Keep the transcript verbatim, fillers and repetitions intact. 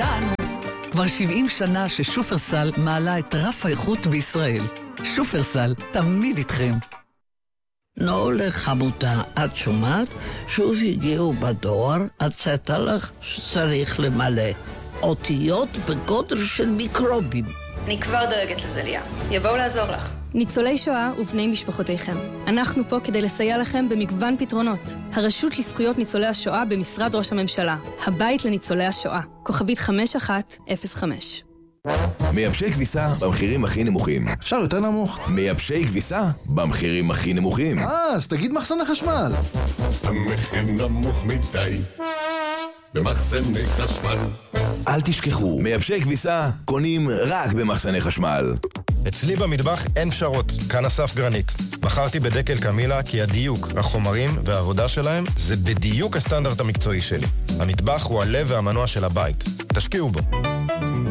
כולנו. כבר שבעים שנה ששופרסל מעלה את רף האיכות בישראל. שופרסל, תמיד איתכם. נו לחמותה, את שומעת? שוב הגיעו בדואר, הצעת לך שצריך למלא. אותיות בגודל של מיקרובים. אני כבר דואגת לזה, ליה. יבואו לעזור לך. ניצולי שואה ובני משפחותיכם. אנחנו פה כדי לסייע לכם במגוון פתרונות. הרשות לזכויות ניצולי השואה במשרד ראש הממשלה. הבית לניצולי השואה. כוכבית חמש אחת אפס חמש. מייבשי כביסה במחירים הכי נמוכים. אפשר יותר נמוך. מייבשי כביסה במחירים הכי נמוכים. אה, אז תגיד מחסני חשמל. המחיר נמוך מדי במחסני חשמל. אל תשכחו, מייבשי כביסה קונים רק במחסני חשמל. אצלי במטבח אין פשרות, כאן אסף גרנית. בחרתי בדקל קמילה כי הדיוק, החומרים והעבודה שלהם זה בדיוק הסטנדרט המקצועי שלי. המטבח הוא הלב והמנוע של הבית. תשקיעו בו.